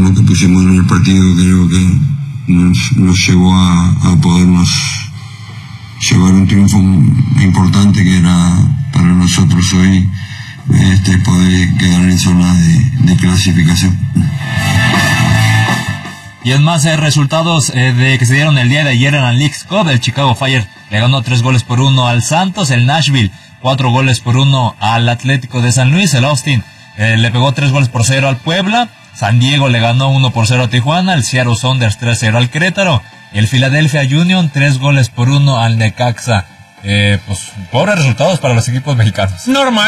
Lo que pusimos en el partido creo que nos llevó a podernos llevar un triunfo importante que era para nosotros hoy poder quedar en zona de clasificación. Y en más resultados que se dieron el día de ayer en la Leagues Cup, el Chicago Fire le ganó 3-1 al Santos, el Nashville 4-1 al Atlético de San Luis, el Austin le pegó 3-0 al Puebla, San Diego le ganó 1-0 a Tijuana, el Seattle Sounders 3-0 al Querétaro, y el Philadelphia Union 3-1 al Necaxa. Pues pobres resultados para los equipos mexicanos.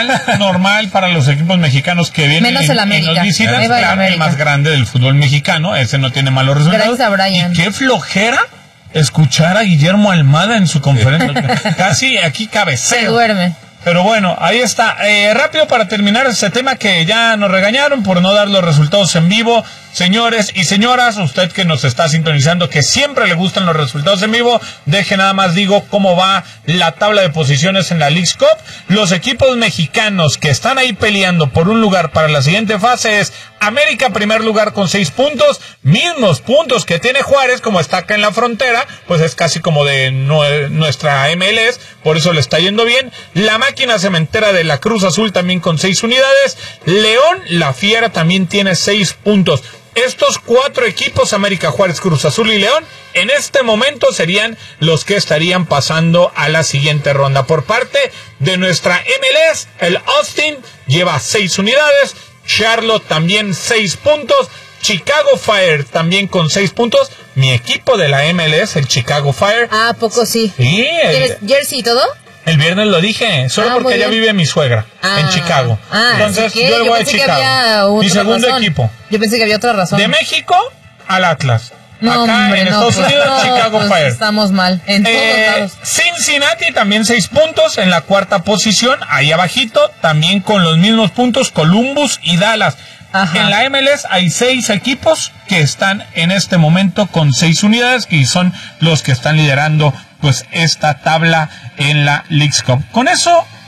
Normal para los equipos mexicanos que vienen menos el América. En los visitas, claro, el más grande del fútbol mexicano, ese no tiene malos resultados. Gracias a Brian. Y qué flojera escuchar a Guillermo Almada en su conferencia. Casi aquí cabeceo. Se duerme. Pero bueno, ahí está. Rápido para terminar este tema que ya nos regañaron por no dar los resultados en vivo. Señores y señoras, usted que nos está sintonizando, que siempre le gustan los resultados en vivo, deje nada más digo cómo va la tabla de posiciones en la Leagues Cup. Los equipos mexicanos que están ahí peleando por un lugar para la siguiente fase es América, primer lugar con 6 puntos, mismos puntos que tiene Juárez, como está acá en la frontera, pues es casi como de nuestra MLS, por eso le está yendo bien. La Máquina Cementera de la Cruz Azul también con 6 unidades. León, la Fiera, también tiene 6 puntos. Estos 4 equipos, América, Juárez, Cruz Azul y León, en este momento serían los que estarían pasando a la siguiente ronda. Por parte de nuestra MLS, el Austin lleva 6 unidades, Charlotte también 6 puntos, Chicago Fire también con 6 puntos. Mi equipo de la MLS, el Chicago Fire. ¿A poco sí? Sí. ¿Tienes jersey y todo? El viernes lo dije, solo porque allá vive mi suegra, en Chicago. Entonces yo le voy a Chicago. Mi segundo equipo. Yo pensé que había otra razón. De México al Atlas. No, acá hombre, en Estados Unidos, Chicago Fire. Estamos mal, en todos lados. Cincinnati también 6 puntos en la cuarta posición, ahí abajito, también con los mismos puntos, Columbus y Dallas. Ajá. En la MLS hay 6 equipos que están en este momento con 6 unidades y son los que están liderando pues esta tabla en la Leagues Cup. Con eso,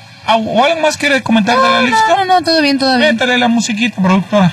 ¿o algo más quiere comentar de la Leagues Cup? No, todo bien. Métale la musiquita, productora.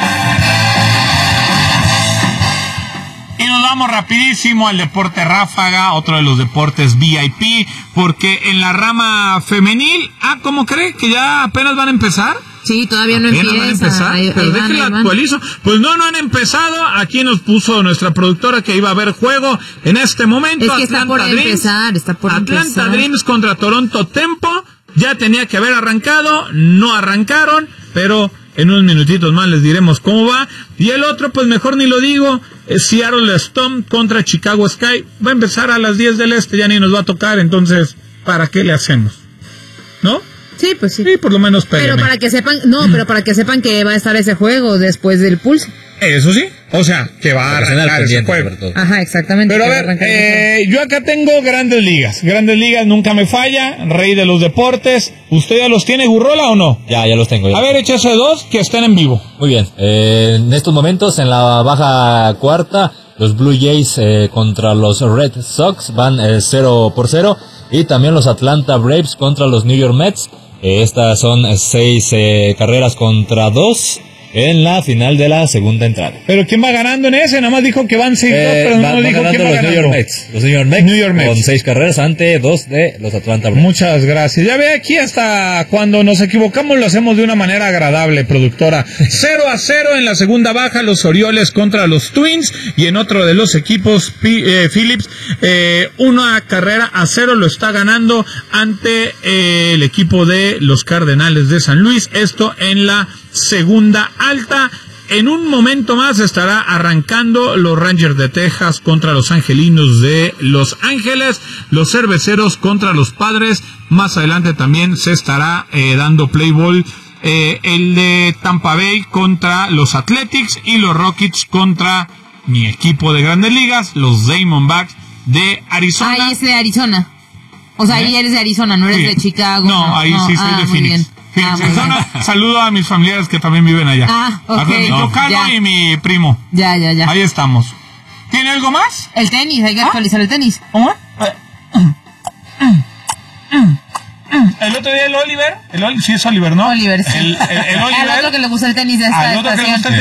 Y nos vamos rapidísimo al deporte ráfaga, otro de los deportes VIP, porque en la rama femenil, ¿cómo cree? ¿Que ya apenas van a empezar? Sí, todavía no empieza. Van a empezar, pero déjenla actualizo. Pues no han empezado. Aquí nos puso nuestra productora que iba a haber juego en este momento. Es que está por empezar. Atlanta Dreams contra Toronto Tempo. Ya tenía que haber arrancado, no arrancaron, pero en unos minutitos más les diremos cómo va. Y el otro, pues mejor ni lo digo, es Seattle Storm contra Chicago Sky. Va a empezar a las 10 del este, ya ni nos va a tocar, entonces, ¿para qué le hacemos? ¿No? Sí, pues sí. Sí, por lo menos pégame. Pero para que sepan que va a estar ese juego después del Pulse. Eso sí, o sea, que va a arrancar ese juego. Ajá, exactamente. Pero a ver, yo acá tengo Grandes Ligas nunca me falla, rey de los deportes. ¿Usted ya los tiene, Gurrola, o no? Ya los tengo. A ver, échase 2 que estén en vivo. Muy bien, en estos momentos en la baja cuarta, los Blue Jays contra los Red Sox van 0-0, y también los Atlanta Braves contra los New York Mets. Estas son 6 carreras contra 2 en la final de la segunda entrada. ¿Pero quién va ganando en ese? Nada más dijo que van 6-2, pero no dijo quién va ganando. Los New York Mets con 6 carreras ante 2 de los Atlanta Braves. Muchas gracias. Ya ve, aquí hasta cuando nos equivocamos lo hacemos de una manera agradable, productora. 0-0 en la segunda baja, los Orioles contra los Twins, y en otro de los equipos, Phillips, 1-0 lo está ganando ante el equipo de los Cardenales de San Luis. Esto en la segunda alta. En un momento más estará arrancando los Rangers de Texas contra los Angelinos de Los Ángeles, los Cerveceros contra los Padres. Más adelante también se estará dando play ball, el de Tampa Bay contra los Athletics, y los Rockets contra mi equipo de Grandes Ligas, los Diamondbacks de Arizona. Ahí es de Arizona. O sea, ahí eres de Arizona, no eres de Chicago. No, ahí sí soy de Phoenix. Arizona. Saludo a mis familiares que también viven allá. Ok. Mi tocano y mi primo. Ya. Ahí estamos. ¿Tiene algo más? El tenis, hay que actualizar el tenis. ¿Cómo? El otro día el Oliver, sí es Oliver, ¿no? Oliver, sí. El Oliver. El otro que le gusta el tenis de esta estación.